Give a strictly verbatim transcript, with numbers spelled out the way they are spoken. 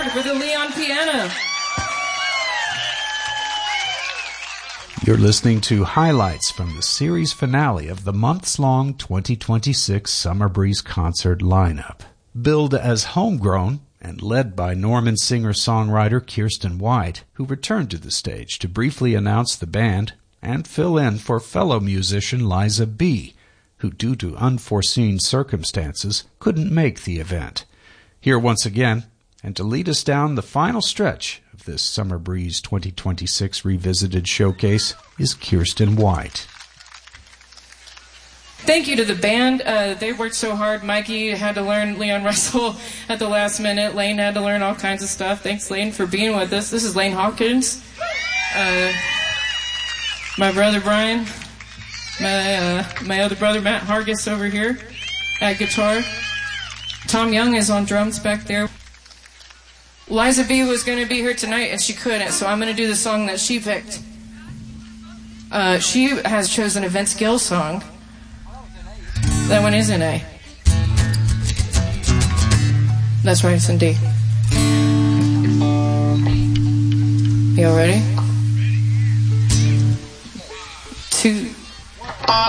Crawford for the Leon piano. You're listening to highlights from the series finale of the months-long twenty twenty-six Summer Breeze concert lineup. Billed as homegrown and led by Norman singer-songwriter Kirsten White, who returned to the stage to briefly announce the band and fill in for fellow musician Liza B., who due to unforeseen circumstances couldn't make the event. Here once again, and to lead us down the final stretch of this Summer Breeze twenty twenty-six Revisited showcase, is Kirsten White. Thank you to the band. Uh, they worked so hard. Mikey had to learn Leon Russell at the last minute. Lane had to learn all kinds of stuff. Thanks, Lane, for being with us. This is Lane Hawkins. Uh, my brother, Brian. My, uh, my other brother, Matt Hargis, over here at guitar. Tom Young is on drums back there. Liza B. was going to be here tonight, and she couldn't, so I'm going to do the song that she picked. Uh, she has chosen a Vince Gill song. That one is in A. That's right, it's in D. You all ready?